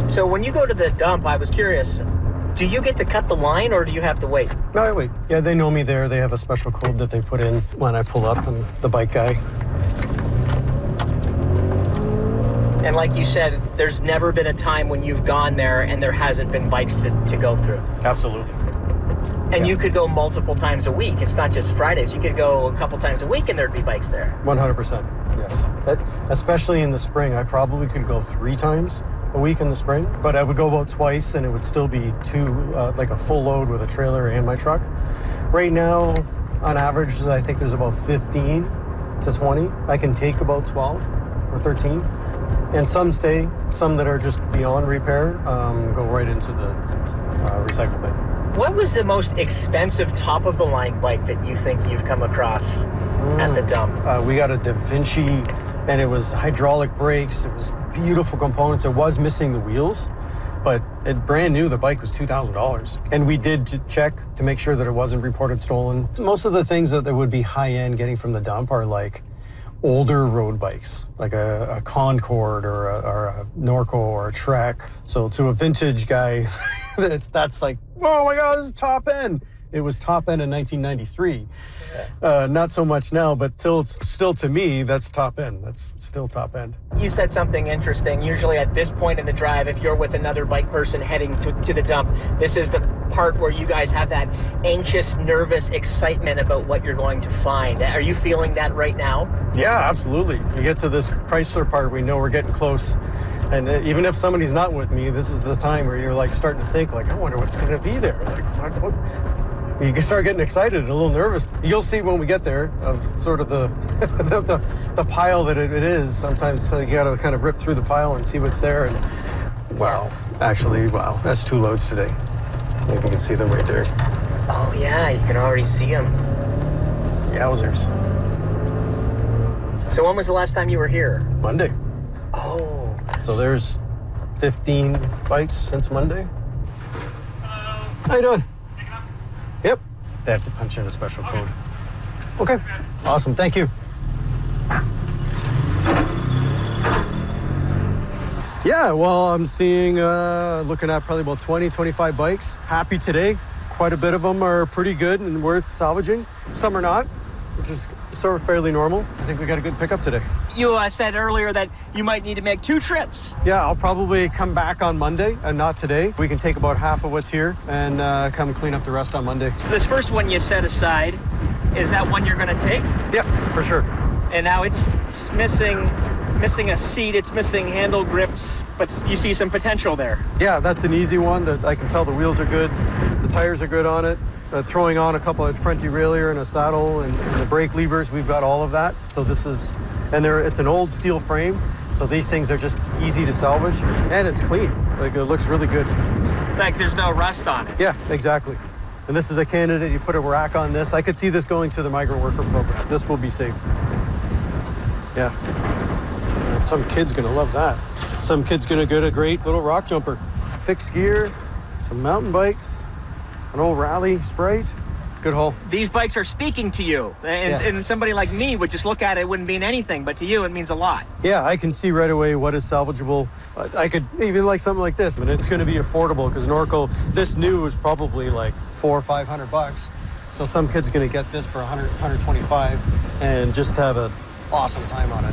So when you go to the dump, I was curious, do you get to cut the line or do you have to wait? No, I wait. Yeah, they know me there. They have a special code that they put in when I pull up, and the bike guy. And like you said, there's never been a time when you've gone there and there hasn't been bikes to go through. Absolutely. And you could go multiple times a week. It's not just Fridays. You could go a couple times a week and there'd be bikes there. 100%, yes. Especially in the spring, I probably could go 3 times a week in the spring, but I would go about twice and it would still be like a full load with a trailer and my truck. Right now, on average, I think there's about 15 to 20. I can take about 12 or 13. And some stay, some that are just beyond repair, go right into the recycle bin. What was the most expensive top-of-the-line bike that you think you've come across at the dump? We got a Da Vinci, and it was hydraulic brakes. It was beautiful components. It was missing the wheels, but brand new, the bike was $2,000. And we did check to make sure that it wasn't reported stolen. Most of the things that would be high-end getting from the dump are like older road bikes, like a Concord or a Norco or a Trek. So to a vintage guy, that's like, oh my God, this is top end. It was top end in 1993. Not so much now, but still to me, that's top end. That's still top end. You said something interesting. Usually at this point in the drive, if you're with another bike person heading to the dump, this is the part where you guys have that anxious, nervous excitement about what you're going to find. Are you feeling that right now? Yeah, absolutely. We get to this Chrysler part, we know we're getting close. And even if somebody's not with me, this is the time where you're like starting to think like, I wonder what's going to be there. Like, what? You can start getting excited and a little nervous. You'll see when we get there of sort of the the pile that it is. Sometimes you got to kind of rip through the pile and see what's there. And wow, that's 2 loads today. Maybe you can see them right there. Oh yeah, you can already see them. Yowzers. So when was the last time you were here? Monday. Oh. So there's 15 bikes since Monday. Hello. How you doing? Yep. They have to punch in a special code. Okay. Awesome. Thank you. Yeah, well, I'm seeing, looking at probably about 20, 25 bikes. Happy today. Quite a bit of them are pretty good and worth salvaging. Some are not, which is sort of fairly normal. I think we got a good pickup today. You said earlier that you might need to make 2 trips. Yeah, I'll probably come back on Monday and not today. We can take about half of what's here and come clean up the rest on Monday. This first one you set aside, is that one you're going to take? Yeah, for sure. And now it's missing a seat, it's missing handle grips, but you see some potential there. Yeah, that's an easy one that I can tell the wheels are good, the tires are good on it. Throwing on a couple of front derailleur and a saddle and the brake levers, we've got all of that. So this is, and it's an old steel frame, so these things are just easy to salvage, and it's clean. Like, it looks really good. Like there's no rust on it. Yeah, exactly. And this is a candidate, you put a rack on this. I could see this going to the migrant worker program. This will be safe. Yeah. And some kid's gonna love that. Some kid's gonna get a great little rock jumper. Fixed gear, some mountain bikes, an old Rally Sprite. Good haul. These bikes are speaking to you. And somebody like me would just look at it, wouldn't mean anything, but to you it means a lot. Yeah, I can see right away what is salvageable. I could even like something like this, and it's going to be affordable because Norco, this new is probably like $400 or $500. So some kid's going to get this for 100, 125 and just have an awesome time on it.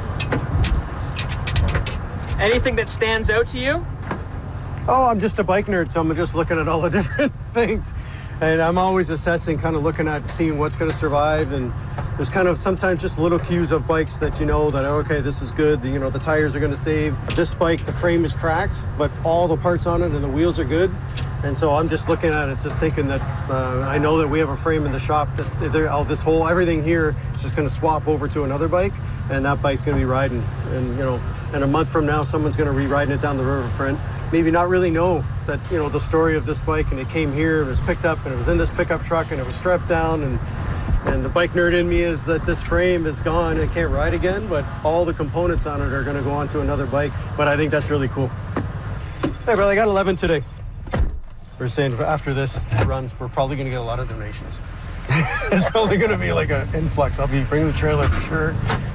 Anything that stands out to you? Oh, I'm just a bike nerd, so I'm just looking at all the different things. And I'm always assessing, kind of looking at seeing what's going to survive. And there's kind of sometimes just little cues of bikes that you know that, okay, this is good. You know, the tires are going to save. This bike, the frame is cracked, but all the parts on it and the wheels are good. And so I'm just looking at it, just thinking that I know that we have a frame in the shop that everything here is just going to swap over to another bike. And that bike's going to be riding. And, you know, and a month from now, someone's going to be riding it down the riverfront. Maybe not really know that, you know, the story of this bike, and it came here and it was picked up and it was in this pickup truck and it was strapped down, and the bike nerd in me is that this frame is gone and it can't ride again, but all the components on it are going to go onto another bike. But I think that's really cool. Hey, brother, I got 11 today. We're saying after this runs, we're probably going to get a lot of donations. It's probably going to be like an influx. I'll be bringing the trailer for sure.